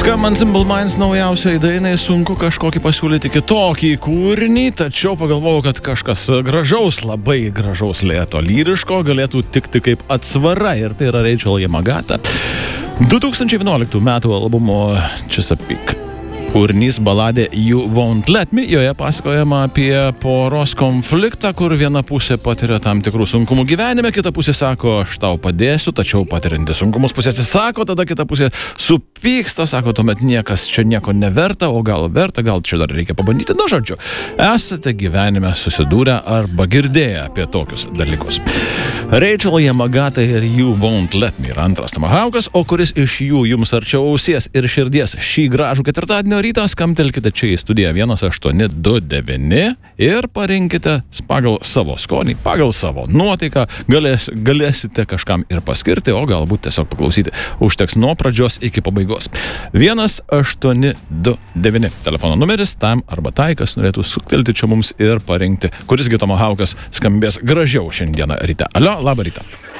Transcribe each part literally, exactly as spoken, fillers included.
Skambant Simple Minds naujausiai dainai sunku kažkokį pasiūlyti kitokį kūrinį, tačiau pagalvojau, kad kažkas gražaus, labai gražaus, lėto, lyriško galėtų tikti kaip atsvara, ir tai yra Rachel Yamagata. du tūkstančiai vienuoliktų metų albumo Chesapeake kūrinys baladė You Won't Let Me, joje pasakojama apie poros konfliktą, kur viena pusė patiria tam tikrų sunkumų gyvenime, kita pusė sako, aš tau padėsiu, tačiau patirianti sunkumus pusė atsisako, tada kita pusė supyksta, sako, tuomet niekas čia nieko neverta, o gal verta, gal čia dar reikia pabandyti. Na, žodžiu, esate gyvenime susidūrę arba girdėję apie tokius dalykus. Rachel Yamagata ir You Won't Let Me yra antras tomahawkas, o kuris iš jų jums arčiau ausies ir širdies šį gražų ketvirtadienio rytą, skambtelkite čia į studiją vienas aštuoni du devyni ir parinkite pagal savo skonį, pagal savo nuotaiką, galės, galėsite kažkam ir paskirti, o galbūt tiesiog paklausyti. Užteks nuo pradžios iki pabaigos. vienas aštuoni du devyni telefono numeris tam arba tai, kas norėtų suktelti čia mums ir parinkti, kurisgi tomahawkas skambės gražiau šiandieną ryte. Alio, labą rytą.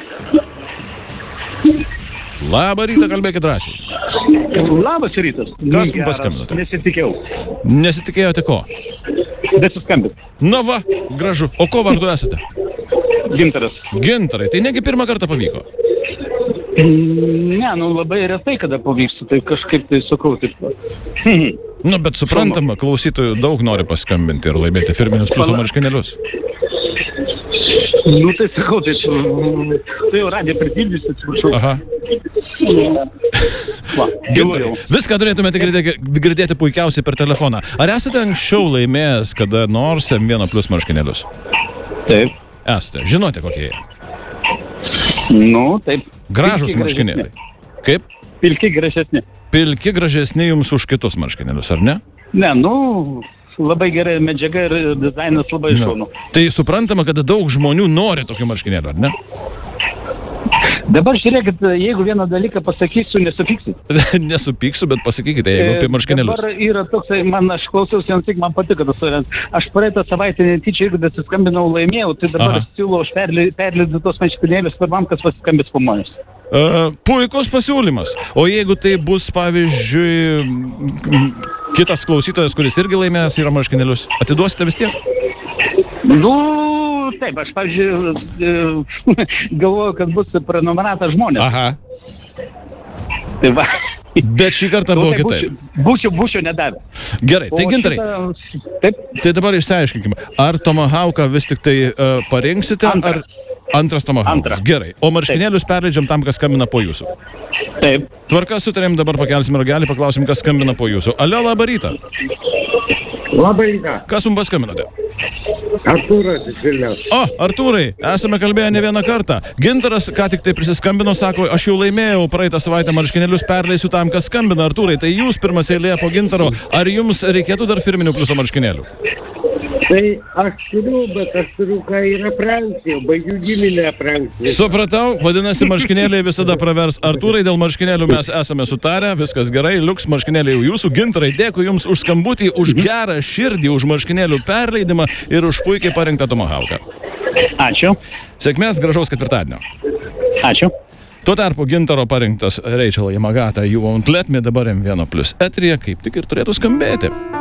Labą rytą, kalbėkit drąsiai. Labas rytas. Kas mums paskambinote? Nesitikėjau. Nesitikėjote ko? Besiskambit. Na va, gražu. O ko vardu esate? Gintaras. Gintarai, tai negi pirmą kartą pavyko? Ne, nu labai retai kada pavyksta, tai kažkaip tai sakau taip. Nu, bet suprantama, klausytojų daug nori paskambinti ir laimėti firminius pliuso marškinėlius. Nu, tai sakau, tai, tai jau radiją pritildysi, atsiprašau. Aha. Va, Gintarai, viską turėtumėte girdėti, girdėti puikiausiai per telefoną. Ar esate anksčiau laimėjęs kada nors em vienas plius marškinėlius? Taip. Esate. Žinote, kokie jie? Nu, taip. Gražus Pilki marškinėliai. Kaip? Pilki gražesni. Pilki gražesni jums už kitus marškinėlius, ar ne? Ne, nu, labai gerai medžiaga ir dizainas labai šaunu. Tai suprantama, kad daug žmonių nori tokių marškinėlių, ar ne? Dabar žiūrėkit, jeigu vieną dalyką pasakysiu, nesupyksit. Nesupyksiu, bet pasakykite, jeigu apie marškinėlius. Dabar yra toksai, man aš klausiausi, ant tik man patiko tas variantas. Aš praeitą savaitę netyčia, jeigu besiskambinau, laimėjau, tai dabar aš siūlau aš perlydžiu tos marškinėlius pirmam, kas pasiskambins po manęs. Uh, puikus pasiūlymas. O jeigu tai bus, pavyzdžiui, kitas klausytojas, kuris irgi laimėjęs yra marškinėlius, atiduosite vis tiek? Nu, taip, aš, pavyzdžiui, galvoju, kad bus prenumeratas žmonės. Aha. Tai va. Bet šį kartą buvo tai kitaip. Būsiu, būsiu nedavę. Gerai, tai Gintarai, šitą, taip. Tai dabar išsiaiškinkime, ar tomahawką vis tik tai uh, parinksite, Antrą. ar antras tomahawkas? Antrą. Gerai, o marškinėlius perleidžiam tam, kas skambina po jūsų. Taip. Tvarka sutarėm, dabar pakelsim ragelį, paklausim, kas skambina po jūsų. Alio, labą rytą. Labai rytą. Kas mums paskambinote? Artūras iš Vilniaus. O, Artūrai, esame kalbėję ne vieną kartą. Gintaras ką tik tai prisiskambino, sako, aš jau laimėjau praeitą savaitę marškinėlius, perleisiu tam, kas skambina. Artūrai, tai jūs pirmas eilėje po Gintaro, ar jums reikėtų dar firminių pliuso marškinėlių? Tai aš turiu, bet aš turiu, ką ir aprengsiu, baigiu giminę aprengsiu. Supratau, vadinasi, marškinėliai visada pravers. Artūrai, dėl marškinėlių mes esame sutarę, viskas gerai, liuks marškinėliai jau jūsų. Gintarai, dėkui jums už skambutį, už gerą širdį, už marškinėlių perleidimą ir už puikiai parinktą tomahawką. Ačiū. Sėkmės, gražaus ketvirtadienio. Ačiū. Tuo tarpu Gintaro parinktas Rachel Yamagata You Won't Let Me dabar em vienas plius eteryje kaip tik ir turėtų skambėti.